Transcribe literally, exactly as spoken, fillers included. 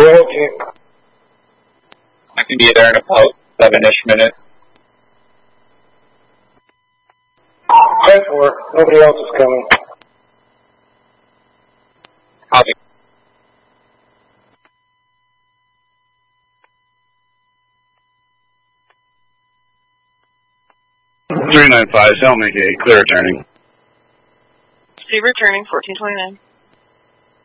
okay. I can be there in about seven-ish minutes. ten four. Nobody else is coming. Copy. three nine five, I'll make a clear returning. See returning, fourteen twenty-nine.